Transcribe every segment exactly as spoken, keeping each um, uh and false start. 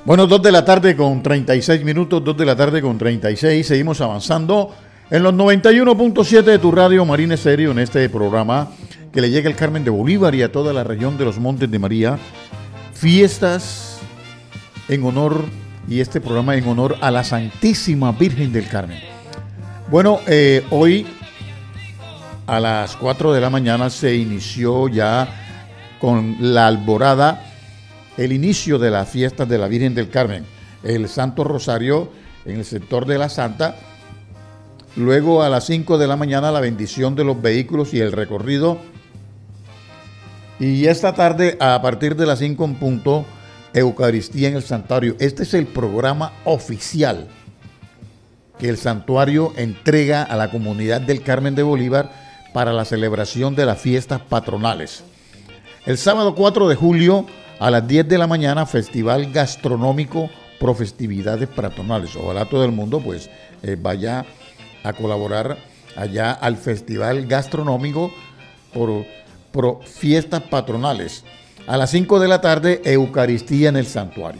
Bueno, dos de la tarde con treinta y seis minutos, dos de la tarde con treinta y seis, seguimos avanzando en los noventa y uno punto siete de tu radio Marina Estéreo en este programa que le llega al Carmen de Bolívar y a toda la región de los Montes de María, fiestas en honor, y este programa en honor a la Santísima Virgen del Carmen. Bueno, eh, hoy a las cuatro de la mañana se inició ya con la alborada el inicio de las fiestas de la Virgen del Carmen, el Santo Rosario en el sector de la Santa. Luego a las cinco de la mañana la bendición de los vehículos y el recorrido. Y esta tarde a partir de las cinco en punto, Eucaristía en el Santuario. Este es el programa oficial que el Santuario entrega a la comunidad del Carmen de Bolívar para la celebración de las fiestas patronales. El sábado cuatro de julio a las diez de la mañana, festival gastronómico pro festividades patronales. Ojalá todo el mundo pues eh, vaya a colaborar allá al festival gastronómico por, pro fiestas patronales. A las cinco de la tarde, Eucaristía en el Santuario.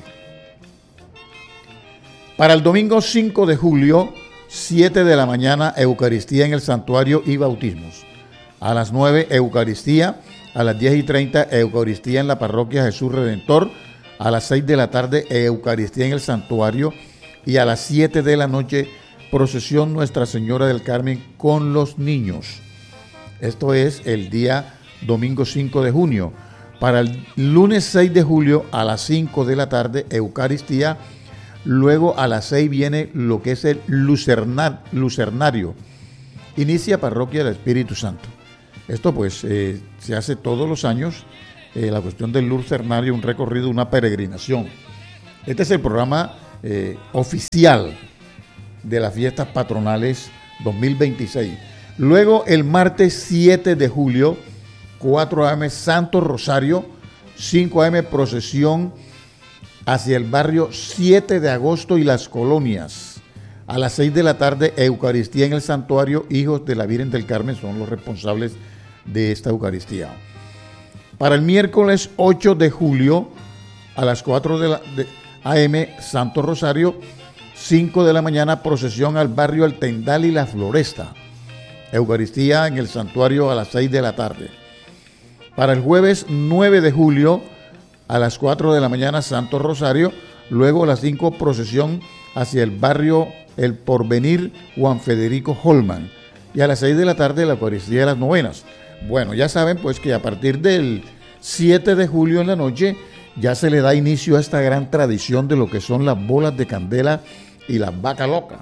Para el domingo cinco de julio, siete de la mañana, Eucaristía en el Santuario y bautismos. A las nueve, Eucaristía. A las diez y treinta, Eucaristía en la parroquia Jesús Redentor. A las seis de la tarde, Eucaristía en el Santuario. Y a las siete de la noche, procesión Nuestra Señora del Carmen con los niños. Esto es el día domingo cinco de junio. Para el lunes seis de julio, a las cinco de la tarde, Eucaristía. Luego a las seis viene lo que es el lucernar, lucernario. Inicia Parroquia del Espíritu Santo. Esto pues eh, se hace todos los años, eh, la cuestión del lucernario, un recorrido, una peregrinación. Este es el programa eh, oficial de las fiestas patronales dos mil veintiséis. Luego el martes siete de julio, cuatro a eme Santo Rosario, cinco a eme procesión hacia el barrio siete de agosto y las colonias. A las seis de la tarde, Eucaristía en el Santuario, hijos de la Virgen del Carmen son los responsables de esta Eucaristía. Para el miércoles ocho de julio, a las cuatro de la a eme, Santo Rosario, cinco de la mañana, procesión al barrio El Tendal y la Floresta. Eucaristía en el Santuario a las seis de la tarde. Para el jueves nueve de julio, a las cuatro de la mañana, Santo Rosario, luego a las cinco, procesión hacia el barrio El Porvenir Juan Federico Holman, y a las seis de la tarde la Eucaristía de las novenas. Bueno, ya saben pues que a partir del siete de julio en la noche ya se le da inicio a esta gran tradición de lo que son las bolas de candela y las vacas locas.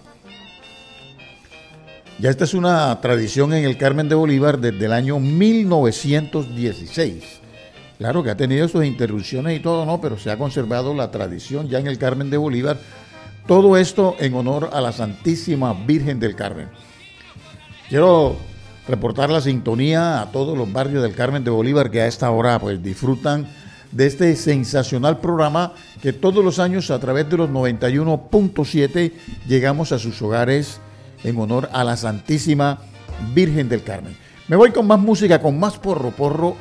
Ya esta es una tradición en el Carmen de Bolívar desde el año mil novecientos dieciséis. Claro que ha tenido sus interrupciones y todo, ¿no? Pero se ha conservado la tradición ya en el Carmen de Bolívar. Todo esto en honor a la Santísima Virgen del Carmen. Quiero reportar la sintonía a todos los barrios del Carmen de Bolívar que a esta hora pues disfrutan de este sensacional programa que todos los años a través de los noventa y uno punto siete llegamos a sus hogares en honor a la Santísima Virgen del Carmen. Me voy con más música, con más porro, porro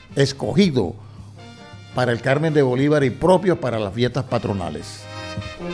escogido para el Carmen de Bolívar y propio para las fiestas patronales.